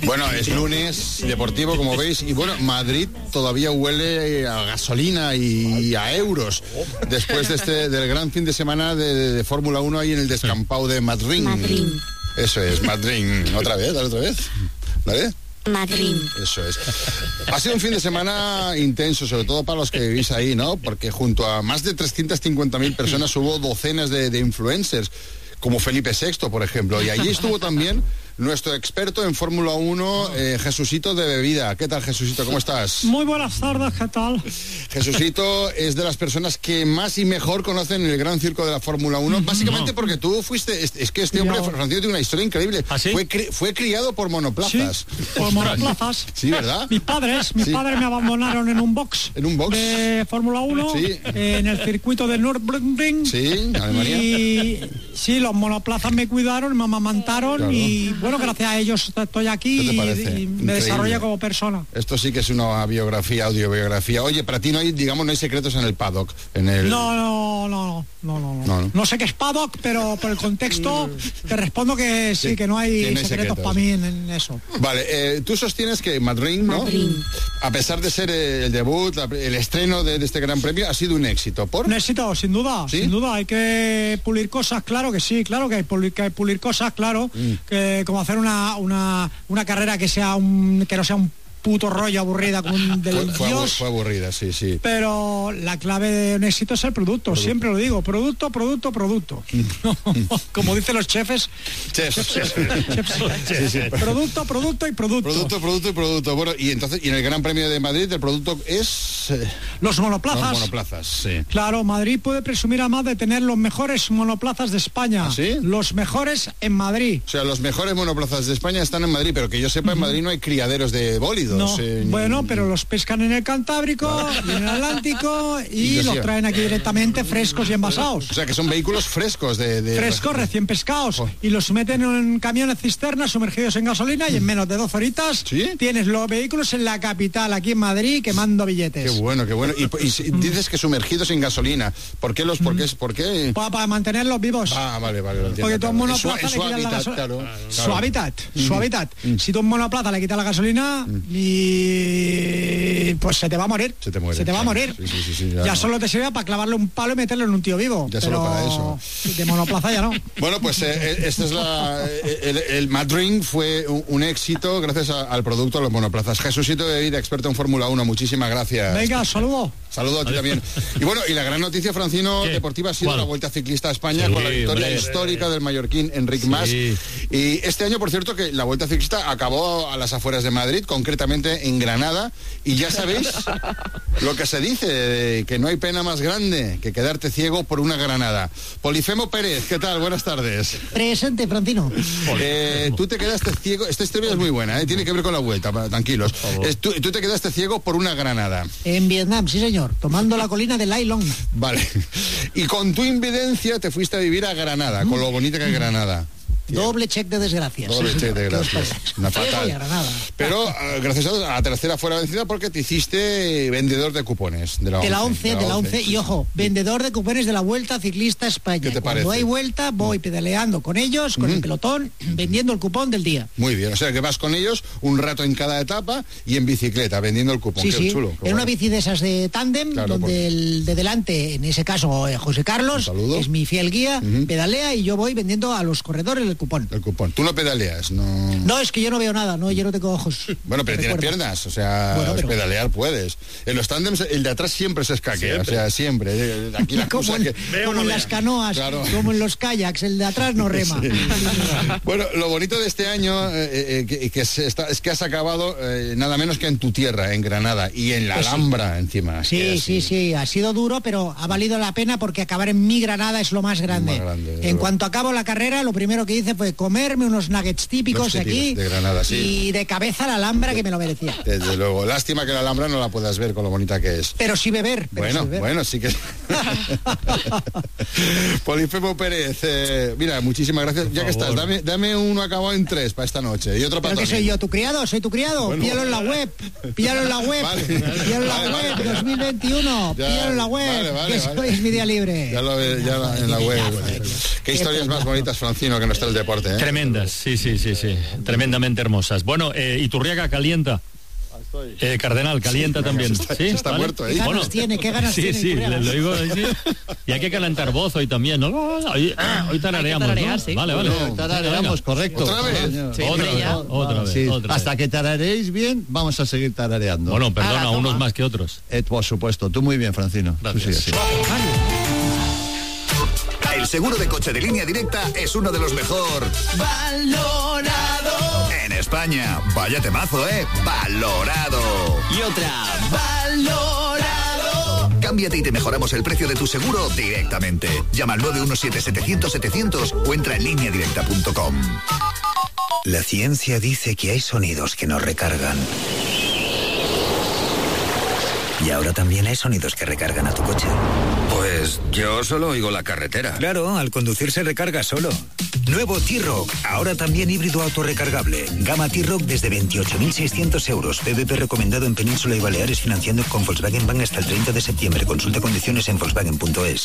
Bueno, es lunes deportivo, como veis, y bueno, Madrid todavía huele a gasolina y a euros después del gran fin de semana de Fórmula 1 ahí en el descampado de Madrid. Eso es, Madrid. ¿Otra vez? ¿Vale? Madrid. Eso es. Ha sido un fin de semana intenso, sobre todo para los que vivís ahí, ¿no? Porque junto a más de 350.000 personas hubo docenas de influencers, como Felipe VI, por ejemplo. Y allí estuvo también nuestro experto en Fórmula 1, Jesucito de Bebida. ¿Qué tal, Jesucito? ¿Cómo estás? Muy buenas tardes, ¿qué tal? Jesucito es de las personas que más y mejor conocen el gran circo de la Fórmula 1, básicamente porque tú fuiste... Es que este hombre, Francisco, tiene una historia increíble. ¿Ah, sí? Fue criado por monoplazas. Sí, por monoplazas. Sí, ¿verdad? Mis padres me abandonaron en un box. ¿En un box? De Fórmula 1, sí. En el circuito de Nürburgring. Sí, Alemania. Y sí, los monoplazas me cuidaron, me amamantaron, claro. Y bueno, gracias a ellos estoy aquí y me desarrollé como persona. Esto sí que es una biografía, audiobiografía. Oye, para ti no hay secretos en el paddock. No. No sé qué es paddock, pero por el contexto te respondo que sí, que no hay secretos para mí en eso. Vale, tú sostienes que Madrid, ¿no? A pesar de ser el debut, el estreno de este gran premio, ha sido un éxito. Un éxito, sin duda, ¿sí? Sin duda. Hay que pulir cosas, claro que sí, claro que hay que pulir cosas, claro, que como hacer una carrera que no sea un puto rollo aburrida como un del Dios. Fue aburrida, sí. Pero la clave de un éxito es el producto. Siempre lo digo, producto. Como dicen los chefs. Sí. Producto y producto. Bueno, y entonces, y en el Gran Premio de Madrid el producto es... Los monoplazas. Los monoplazas, sí. Claro, Madrid puede presumir además de tener los mejores monoplazas de España. ¿Ah, sí? Los mejores en Madrid. O sea, los mejores monoplazas de España están en Madrid, pero que yo sepa, en Madrid no hay criaderos de bólidos. No, bueno, pero los pescan en el Cantábrico y en el Atlántico y los traen aquí directamente frescos y envasados. O sea, que son vehículos frescos frescos, recién pescados. Y los meten en camiones cisternas sumergidos en gasolina y en menos de 2 horitas tienes los vehículos en la capital, aquí en Madrid, quemando billetes. Qué bueno. Y dices que sumergidos en gasolina. ¿Por qué ¿Por qué? Para mantenerlos vivos. Ah, vale, lo entiendo. Porque tú un monoplaza le quitas la gasolina. Su hábitat. Si tú un monoplaza le quitas la gasolina y pues se te va a morir. Se te va a morir. Sí, ya solo te sirve para clavarle un palo y meterlo en un tío vivo. Ya solo para eso. De monoplaza ya no. Bueno, pues esta es el Madrid fue un éxito gracias al producto de los monoplazas. Jesucito de Vida, experto en Fórmula 1, muchísimas gracias. Venga, saludo a ti también. Y bueno, y la gran noticia, Francino, deportiva ha sido la Vuelta Ciclista a España con la victoria histórica del mallorquín Enric Mas. Y este año, por cierto, que la Vuelta Ciclista acabó a las afueras de Madrid, concretamente en Granada, y ya sabéis lo que se dice, que no hay pena más grande que quedarte ciego por una granada. Polifemo Pérez, ¿qué tal? Buenas tardes. Presente, Francino. Tú te quedaste ciego, esta historia es muy buena, tiene que ver con la Vuelta, tranquilos. Tú te quedaste ciego por una granada. En Vietnam, sí señor, tomando la colina de Lai Long. Vale, y con tu invidencia te fuiste a vivir a Granada, con lo bonita que es Granada. Doble check de desgracias. Check de desgracias. Una fatal. Pero gracias a la tercera fuera vencida porque te hiciste vendedor de cupones. De la 11. Y ojo, vendedor de cupones de la Vuelta Ciclista a España. ¿Qué te parece? Cuando hay vuelta, voy pedaleando con ellos, con el pelotón, vendiendo el cupón del día. Muy bien, o sea que vas con ellos un rato en cada etapa y en bicicleta, vendiendo el cupón. Sí, chulo. En una bici de esas de tándem, donde el de delante, en ese caso José Carlos, es mi fiel guía, pedalea y yo voy vendiendo a los corredores el cupón. Tú no pedaleas, ¿no? No, es que yo no veo nada, yo no tengo ojos. Bueno, pero tienes piernas, o sea, pedalear puedes. En los tándems, el de atrás siempre se escaquea, o sea, siempre. Aquí la como en las canoas, como en los kayaks, el de atrás no rema. Sí. Bueno, lo bonito de este año es que has acabado nada menos que en tu tierra, en Granada, y en la Alhambra encima. Sí, ha sido duro, pero ha valido la pena porque acabar en mi Granada es lo más grande. En cuanto acabo la carrera, lo primero que hice fue comerme unos nuggets típicos aquí de Granada, y de cabeza la Alhambra, que me lo merecía. Desde luego, lástima que la Alhambra no la puedas ver con lo bonita que es. Pero sí beber. Bueno, sí que... Polifemo Pérez, mira, muchísimas gracias. Ya que estás, dame uno acabado en 3 para esta noche y otro para ¿Pero qué soy yo, tu criado? ¿Soy tu criado? Bueno, píllalo en la web. Píllalo en la web. Píllalo en la web, 2021. Píllalo en la web. Hoy es mi día libre. Ya lo ves, ya en la web. Qué historias más bonitas, Francino, que no está el deporte, ¿eh? Tremendas, sí. Tremendamente hermosas. Bueno, Iturriaga calienta. Cardenal, calienta también. Está muerto, ¿eh? ¿Qué ganas tiene? Sí, le digo. Sí. Y hay que calentar voz hoy también, ¿no? Hoy tarareamos, ¿no? Sí. Vale. Tarareamos, correcto. ¿Otra vez? Sí, otra vez. Hasta que tarareéis bien, vamos a seguir tarareando. Bueno, perdona, unos más que otros. Por supuesto, tú muy bien, Francino. Gracias. Sí. El seguro de coche de Línea Directa es uno de los mejor valorados en España. Vaya temazo, valorado. Y otra, valorado. Cámbiate y te mejoramos el precio de tu seguro directamente. Llama al 917-700-700 o entra en lineadirecta.com. La ciencia dice que hay sonidos que nos recargan. Y ahora también hay sonidos que recargan a tu coche. Pues yo solo oigo la carretera. Claro, al conducir se recarga solo. Nuevo T-Roc, ahora también híbrido autorrecargable. Gama T-Roc desde 28.600 euros. PVP recomendado en Península y Baleares, financiando con Volkswagen Bank hasta el 30 de septiembre. Consulta condiciones en Volkswagen.es.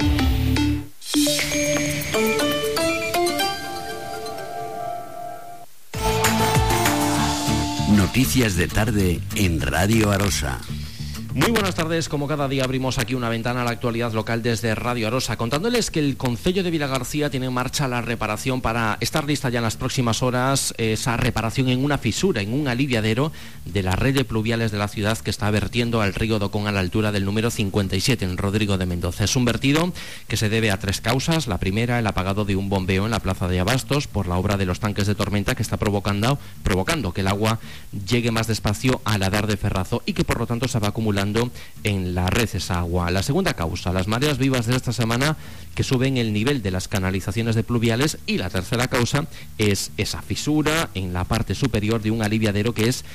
Noticias de tarde en Radio Arosa. Muy buenas tardes, como cada día abrimos aquí una ventana a la actualidad local desde Radio Arosa, contándoles que el Concello de Vilagarcía tiene en marcha la reparación para estar lista ya en las próximas horas, esa reparación en una fisura, en un aliviadero de la red de pluviales de la ciudad que está vertiendo al río Docón a la altura del número 57 en Rodrigo de Mendoza. Es un vertido que se debe a 3 causas. La primera, el apagado de un bombeo en la plaza de Abastos por la obra de los tanques de tormenta que está provocando que el agua llegue más despacio a la Dar de Ferrazo y que por lo tanto se va acumulando en la red esa agua. La segunda causa, las mareas vivas de esta semana que suben el nivel de las canalizaciones de pluviales, y la tercera causa es esa fisura en la parte superior de un aliviadero que es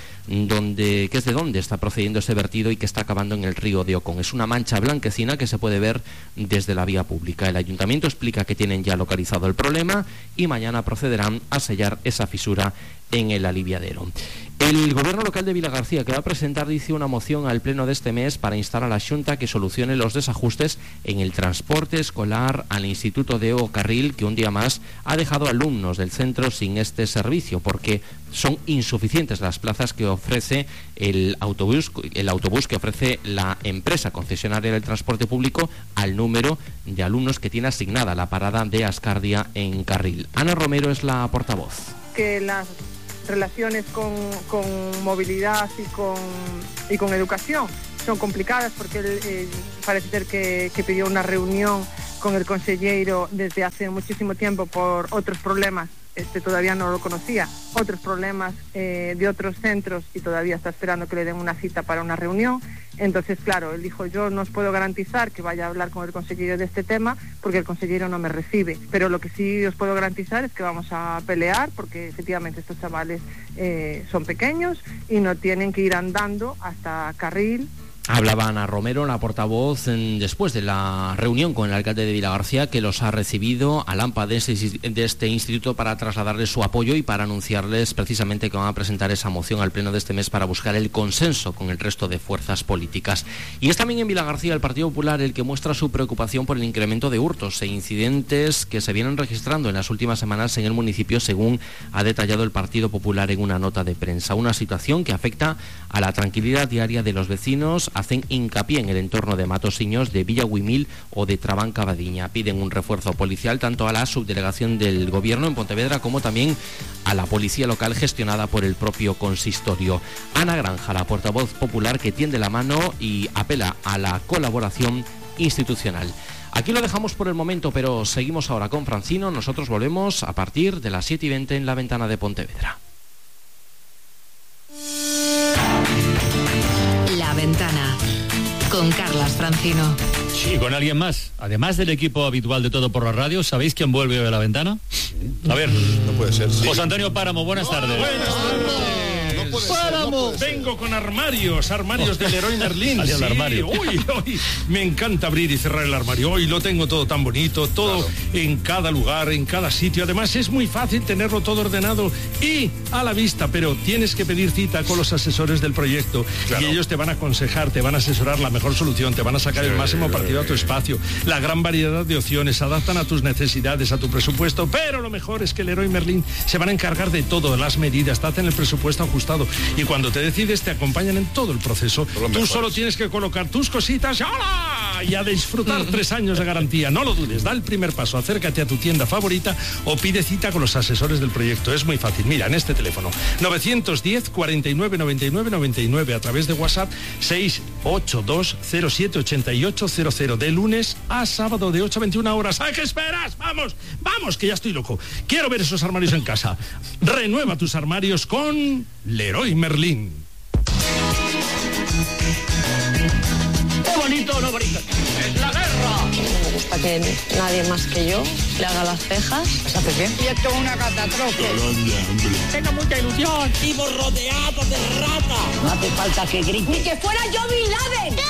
de donde está procediendo ese vertido y que está acabando en el río de Ocón. Es una mancha blanquecina que se puede ver desde la vía pública. El ayuntamiento explica que tienen ya localizado el problema y mañana procederán a sellar esa fisura en el aliviadero. El gobierno local de Vilagarcía, que va a presentar, dice, una moción al pleno de este mes para instar a la Xunta que solucione los desajustes en el transporte escolar al Instituto de O Carril, que un día más ha dejado alumnos del centro sin este servicio, porque son insuficientes las plazas que ofrece el autobús que ofrece la empresa concesionaria del transporte público al número de alumnos que tiene asignada la parada de Ascardia en Carril. Ana Romero es la portavoz. Que las relaciones con movilidad y con educación son complicadas, porque él parece ser que pidió una reunión con el consejero desde hace muchísimo tiempo por otros problemas. Todavía no lo conocía, otros problemas de otros centros, y todavía está esperando que le den una cita para una reunión. Entonces, claro, él dijo: yo no os puedo garantizar que vaya a hablar con el consejero de este tema porque el consejero no me recibe, pero lo que sí os puedo garantizar es que vamos a pelear, porque efectivamente estos chavales son pequeños y no tienen que ir andando hasta Carril. Hablaba Ana Romero, la portavoz, después de la reunión con el alcalde de Vilagarcía, que los ha recibido al AMPA de este instituto para trasladarles su apoyo y para anunciarles precisamente que van a presentar esa moción al pleno de este mes para buscar el consenso con el resto de fuerzas políticas. Y es también en Vilagarcía el Partido Popular el que muestra su preocupación por el incremento de hurtos e incidentes que se vienen registrando en las últimas semanas en el municipio, según ha detallado el Partido Popular en una nota de prensa. Una situación que afecta a la tranquilidad diaria de los vecinos. Hacen hincapié en el entorno de Matosiños, de Villahuimil o de Trabanca Badiña. Piden un refuerzo policial tanto a la subdelegación del Gobierno en Pontevedra como también a la policía local gestionada por el propio consistorio. Ana Granja, la portavoz popular, que tiende la mano y apela a la colaboración institucional. Aquí lo dejamos por el momento, pero seguimos ahora con Francino. Nosotros volvemos a partir de las 7:20 en la ventana de Pontevedra. La Ventana, con Carlas Francino. Sí, con alguien más. Además del equipo habitual de Todo por la Radio, ¿sabéis quién vuelve hoy a La Ventana? A ver. No puede ser. Sí. José Antonio Páramo, buenas tardes. Buenas tardes. Vengo con armarios del Leroy Merlin. Sí, hoy me encanta abrir y cerrar el armario. Hoy lo tengo todo tan bonito, todo en cada lugar, en cada sitio. Además es muy fácil tenerlo todo ordenado y a la vista, pero tienes que pedir cita con los asesores del proyecto y ellos te van a aconsejar, te van a asesorar la mejor solución, te van a sacar el máximo partido a tu espacio, la gran variedad de opciones, adaptan a tus necesidades, a tu presupuesto, pero lo mejor es que Leroy Merlin se van a encargar de todo, de las medidas, te hacen el presupuesto ajustado y cuando te decides te acompañan en todo el proceso. Tú solo tienes que colocar tus cositas y a disfrutar 3 años de garantía. No lo dudes, da el primer paso, acércate a tu tienda favorita o pide cita con los asesores del proyecto. Es muy fácil, mira, en este teléfono 910 49 99 99, a través de WhatsApp 682 07 88 00, de lunes a sábado de 8 a 21 horas. ¿A qué esperas? Vamos, que ya estoy loco. Quiero ver esos armarios en casa. Renueva tus armarios con Leroy Merlin. No, bonito. ¡Es la guerra! Me gusta que nadie más que yo le haga las cejas. ¿Eso haces bien? Y esto es una catástrofe. Tengo mucha ilusión. Vivo rodeado de ratas. No hace falta que grite. ¡Ni que fuera yo Bin Laden!